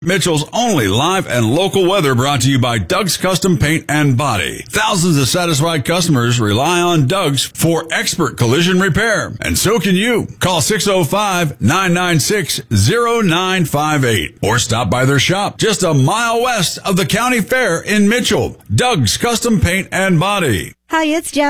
Mitchell's only live and local weather brought to you by Doug's Custom Paint and Body. Thousands of satisfied customers rely on Doug's for expert collision repair. And so can you. Call 605-996-0958 or stop by their shop just a mile west of the county fair in Mitchell. Doug's Custom Paint and Body. Hi, it's Jen.